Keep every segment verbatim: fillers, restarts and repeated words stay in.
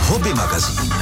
Hobby magazín.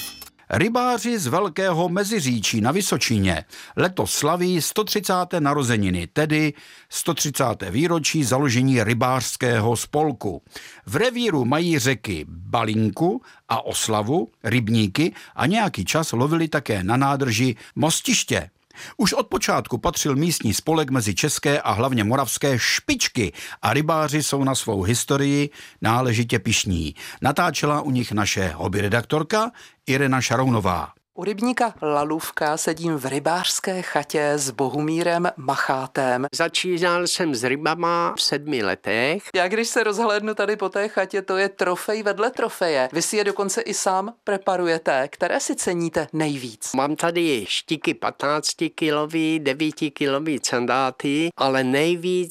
Rybáři z Velkého Meziříčí na Vysočině letos slaví sto třicáté narozeniny, tedy sto třicáté výročí založení rybářského spolku. V revíru mají řeky Balinku a Oslavu, rybníky a nějaký čas lovili také na nádrži Mostiště. Už od počátku patřil místní spolek mezi české a hlavně moravské špičky a rybáři jsou na svou historii náležitě pyšní. Natáčela u nich naše hobby redaktorka Irena Šarounová. U rybníka Lalůvka sedím v rybářské chatě s Bohumírem Machátem. Začínal jsem s rybama v sedmi letech. Já když se rozhlédnu tady po té chatě, to je trofej vedle trofeje. Vy si je dokonce i sám preparujete. Které si ceníte nejvíc? Mám tady štiky patnáctikilový, devítikilový candáty, ale nejvíc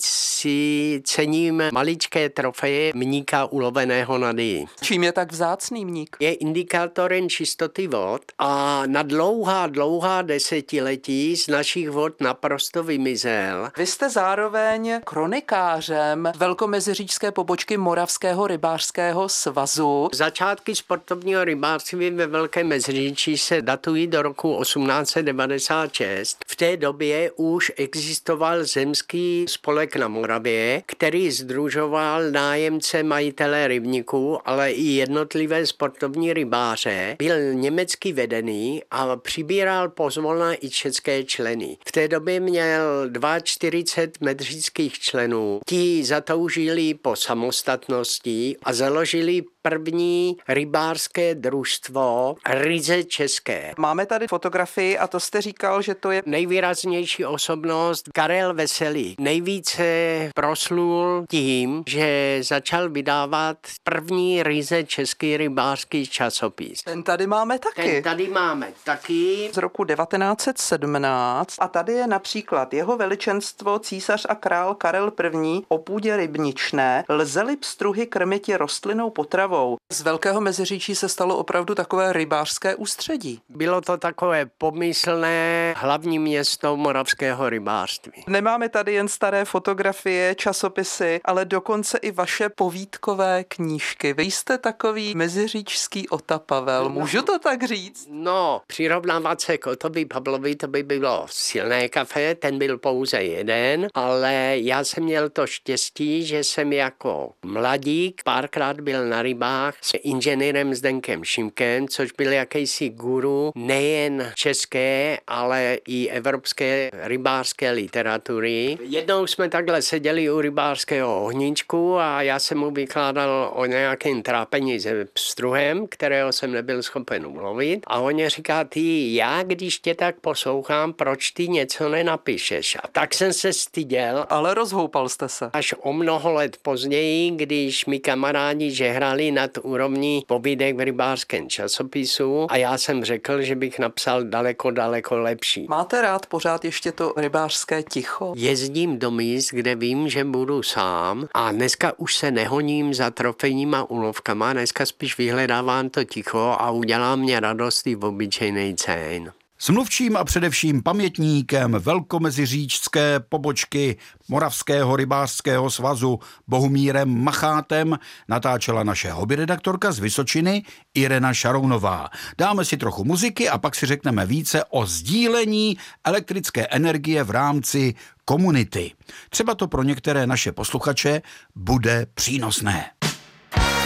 si cením maličké trofeje mníka uloveného na dý. Čím je tak vzácný mník? Je indikátorem čistoty vod a na dlouhá, dlouhá desetiletí z našich vod naprosto vymizel. Vy jste zároveň kronikářem velkomeziříčské pobočky Moravského rybářského svazu. Začátky sportovního rybářství ve Velkém Meziříčí se datují do roku osmnáct set devadesát šest. V té době už existoval zemský spolek na Moravě, který sdružoval nájemce majitele rybníků, ale i jednotlivé sportovní rybáře. Byl německy vedený a přibíral pozvolna i české členy. V té době měl čtyřicet dva medříckých členů. Ti zatoužili po samostatnosti a založili první rybářské družstvo ryze české. Máme tady fotografii a to jste říkal, že to je nejvýraznější osobnost Karel Veselý. Nejvíce proslul tím, že začal vydávat první ryze český rybářský časopis. Ten tady máme taky. Ten tady máme taky. Z roku devatenáct set sedmnáct a tady je například jeho veličenstvo císař a král Karel I. o půdě rybničné lze-li pstruhy krmiti rostlinnou potravou. Z Velkého Meziříčí se stalo opravdu takové rybářské ústředí. Bylo to takové pomyslné hlavní město moravského rybářství. Nemáme tady jen staré fotografie, časopisy, ale dokonce i vaše povídkové knížky. Vy jste takový meziříčský Otapavel, můžu to tak říct? No, přirovnávat se k Otovi Pavlovi, to by bylo silné kafe, ten byl pouze jeden, ale já jsem měl to štěstí, že jsem jako mladík párkrát byl na rybách s inženýrem Zdenkem Šimkem, což byl jakýsi guru nejen české, ale i evropské rybářské literatury. Jednou jsme takhle seděli u rybářského ohníčku a já jsem mu vykládal o nějakém trápení se pstruhem, kterého jsem nebyl schopen ulovit. A on říká, ty, já když tě tak poslouchám, proč ty něco nenapíšeš? A tak jsem se styděl. Ale rozhoupal jste se. Až o mnoho let později, když mi kamarádi žehrali nad úrovní povídek v rybářském časopisu a já jsem řekl, že bych napsal daleko, daleko lepší. Máte rád pořád ještě to rybářské ticho? Jezdím do míst, kde vím, že budu sám a dneska už se nehoním za trofejníma úlovkama, dneska spíš vyhledávám to ticho a udělá mě radost i v obyčejnej cén. S mluvčím a především pamětníkem velkomeziříčské pobočky Moravského rybářského svazu Bohumírem Machátem natáčela naše hobby redaktorka z Vysočiny Irena Šarounová. Dáme si trochu muziky a pak si řekneme více o sdílení elektrické energie v rámci komunity. Třeba to pro některé naše posluchače bude přínosné.